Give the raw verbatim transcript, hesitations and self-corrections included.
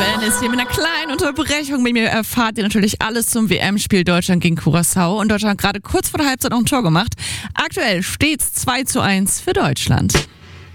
Ben ist hier mit einer kleinen Unterbrechung. Mit mir erfahrt ihr natürlich alles zum W M-Spiel Deutschland gegen Curaçao. Und Deutschland hat gerade kurz vor der Halbzeit noch ein Tor gemacht. Aktuell steht's zwei zu eins für Deutschland.